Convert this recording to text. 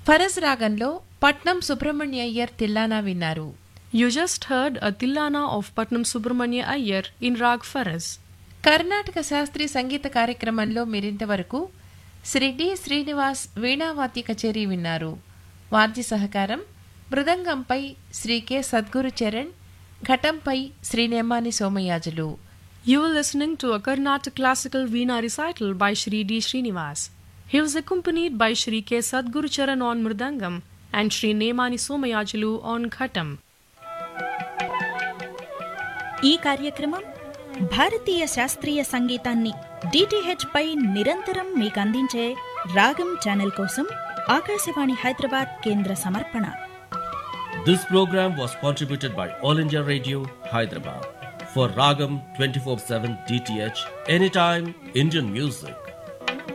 For us రాగంలో పట్నం సుబ్రహ్మణ్య అయ్యర్ తిల్లానా విన్నారు. You just heard a Tillana of Patnam Subramanya Iyer in Rag Faraz. Karnataka శాస్త్రీయ సంగీత కార్యక్రమంలో మీరింతవరకు శ్రీ డి శ్రీనివాస్ వీణావాద్య కచేరీ విన్నారు. వాద్య సహకారం మృదంగంపై Shri K Sadhguru Charan, ఘటంపై Shri Nemani Somayajulu. You were listening to a Karnataka classical Veena recital by Shri D. Srinivas. He was accompanied by Shri K. Sadguru Charan on Mridangam and Shri Nemani Somayajulu on Ghatam. ఈ కార్యక్రమం భారతీయ శాస్త్రీయ సంగీతాన్ని DTH పై నిరంతరం మీకు అందించే రాగం channel కోసం ఆకాశవాణి హైదరాబాద్ కేంద్ర సమర్పణ. This program was contributed by All India Radio, Hyderabad. For Ragam 24/7 DTH, anytime Indian music.